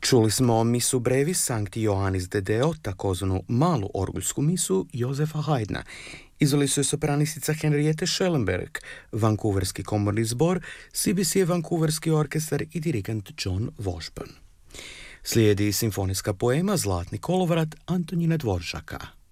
Čuli smo misu brevis Sancti Ioannis de Deo, takozvanu malu orguljsku misu Josefa Haydna. Izveli su je sopranistica Henriette Schellenberg, Vancouverski komorni zbor, CBC Vancouverski orkestar i dirigent John Washburn. Slijedi simfonijska poema Zlatni kolovrat Antonina Dvoržaka.